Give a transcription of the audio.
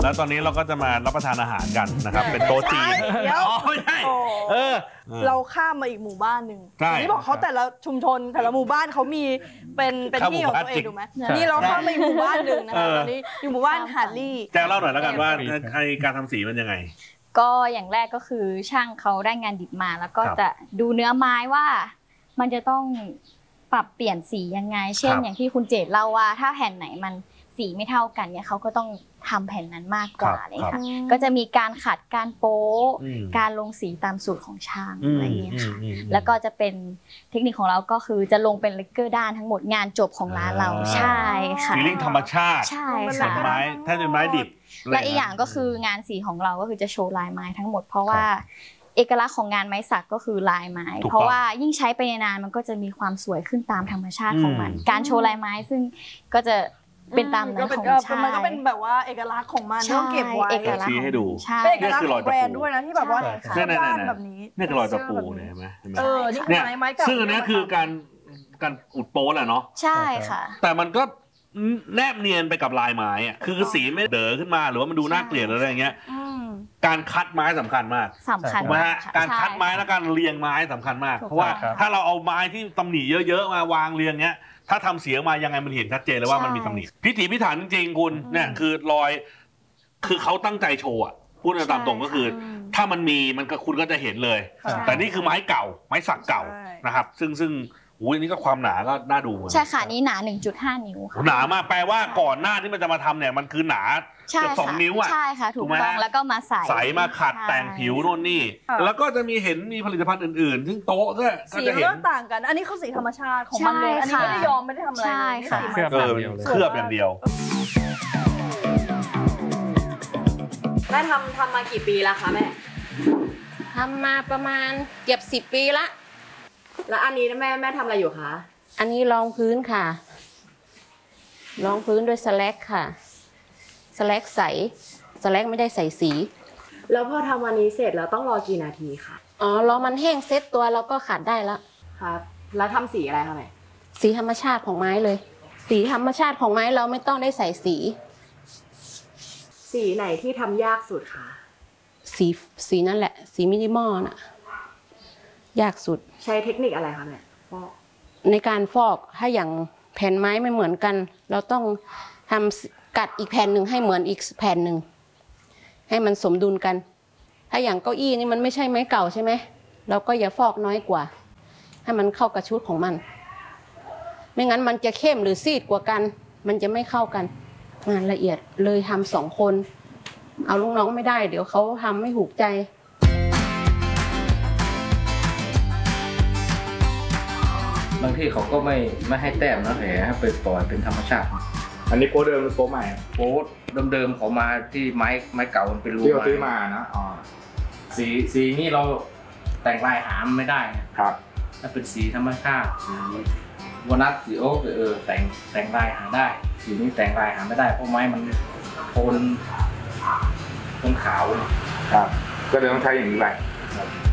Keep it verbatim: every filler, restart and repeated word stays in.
แล้วตอนนี้เราก็จะมารับประทานอาหารกันนะครับเป็นโต๊ะจีนอ๋อไม่ใช่เออเราข้ามมาอีกหมู่บ้านหนึ่งใช่นี่บอกเขาแต่ละชุมชนแต่ละหมู่บ้านเขามีเป็นเป็นที่ของตัวเองถูกไหมนี่เราข้ามมาอีกหมู่บ้านหนึ่งนะคะตอนนี้อยู่หมู่บ้านฮาร์ลี่แจ้งเล่าหน่อยแล้วกันว่าไอการทำสีมันยังไงก็อย่างแรกก็คือช่างเขาได้งานดิบมาแล้วก็จะดูเนื้อไม้ว่ามันจะต้องปรับเปลี่ยนสียังไงเช่นอย่างที่คุณเจตเล่าว่าถ้าแผ่นไหนมันสีไม่เท่ากันเนี่ยเขาก็ต้องทำแผ่นนั้นมากกว่าเลยค่ะก็จะมีการขัดการโป๊การลงสีตามสูตรของช่างอะไรอย่างเงี้ยค่ะแล้วก็จะเป็นเทคนิคของเราก็คือจะลงเป็นเลกเกอร์ด้านทั้งหมดงานจบของร้านเราใช่ค่ะฟีลลิ่งธรรมชาติใช่ค่ะไม้ถ้าเป็นไม้ดิบและอีกอย่างก็คืองานสีของเราก็คือจะโชว์ลายไม้ทั้งหมดเพราะว่าเอกลักษณ์ของงานไม้สักก็คือลายไม้เพราะว่ายิ่งใช้ไปนานมันก็จะมีความสวยขึ้นตามธรรมชาติของมันการโชว์ลายไม้ซึ่งก็จะเป็นตามนั้นของชาติมันก็เป็นแบบว่าเอกลักษณ์ของมันต้องเก็บไว้เอกลักษณ์ชี้ให้ดูเป็นเอกลักษณ์ของแบรนด์ด้วยนะที่แบบว่าด้านแบบนี้นี่คือรอยตะปูเนี่ยเห็นไหมเออนี่คือไม้ไม้เก่าซึ่งอันนี้คือการการอุดโป๊แหละเนาะใช่ค่ะแต่มันก็แนบเนียนไปกับลายไม้อะคือสีไม่เด๋อขึ้นมาหรือว่ามันดูน่าเกลียดอะไรอย่างเงี้ยการคัดไม้สำคัญมากสำคัญถูกไหมฮะการคัดไม้และการเรียงไม้สำคัญมากเพราะว่าถ้าเราเอาไม้ที่ตำหนิเยอะๆมาวางเรียงเงี้ยถ้าทำเสียงมายังไงมันเห็นชัดเจนเลยว่ามันมีตำหนิพิถีพิถันจริงๆคุณเนี่ยคือรอยคือเขาตั้งใจโชว์อะพูดตามตรงก็คือถ้ามันมีมันก็คุณก็จะเห็นเลยแต่นี่คือไม้เก่าไม้สักเก่านะครับซึ่งซึ่งอุ้ยนี่ก็ความหนาก็น่าดูใช่ค่ะนี่หนา หนึ่งจุดห้า นิ้วหนามากแปลว่าก่อนหน้าที่มันจะมาทำเนี่ยมันคือหนาเกือบสองนิ้วอ่ะใช่ค่ะถูกต้องแล้วก็มาใส่ใส่มาขัดแต่งผิวโน่นนี่แล้วก็จะมีเห็นมีผลิตภัณฑ์อื่นๆซึ่งโต๊ะก็สีเริ่มต่างกันอันนี้เขาสีธรรมชาติของมันเลยอันนี้ไม่ได้ยอมไม่ได้ทำอะไรเคลือบอย่างเดียวเคลือบอย่างเดียวแม่ทำทำมากี่ปีแล้วคะแม่ทำมาประมาณเกือบสิบปีละแล้วอันนี้แม่แม่ทำอะไรอยู่คะอันนี้รองพื้นค่ะรองพื้นด้วยสแลกค่ะสแลกใสสแลกไม่ได้ใส่สีแล้วพอทำวันนี้เสร็จแล้วต้องรอกี่นาทีคะอ๋อรอมันแห้งเซ็ตตัวแล้วก็ขัดได้แล้วครับแล้วทำสีอะไรคะแม่สีธรรมชาติของไม้เลยสีธรรมชาติของไม้เราไม่ต้องได้ใส่สีสีไหนที่ทำยากสุดคะสีสีนั่นแหละสีมินิมอลน่ะยากสุดใช้เทคนิคอะไรคะแม่ฟอกในการฟอกถ้าอย่างแผ่นไม้ไม่เหมือนกันเราต้องทำกัดอีกแผ่นหนึ่งให้เหมือนอีกแผ่นหนึ่งให้มันสมดุลกันถ้าอย่างเก้าอี้นี่มันไม่ใช่ไม้เก่าใช่ไหมเราก็อย่าฟอกน้อยกว่าให้มันเข้ากับชุดของมันไม่งั้นมันจะเข้มหรือซีดกว่ากันมันจะไม่เข้ากันงานละเอียดเลยทำสองคนเอาลูกน้องไม่ได้เดี๋ยวเขาทำไม่ถูกใจบางที่เขาก็ไม่ไม่ให้แต้มนะแหมให้ไปปล่อยเป็นธรรมชาติอันนี้โป๊เดิมหรือโป๊ใหม่โป๊เดิมๆเขามาที่ไม้ไม้เก่ามันเป็นรูที่เราซื้อมานะอ๋อสีสีนี่เราแต่งลายหามไม่ได้ครับถ้าเป็นสีธรรมชาติสีวอนัสสีโอ๊กเออแต่งแต่งลายหาได้สีนี้แต่งลายหาไม่ได้เพราะไม้มันโทนโทนขาวครับก็เลยต้องใช้อย่างนี้ไป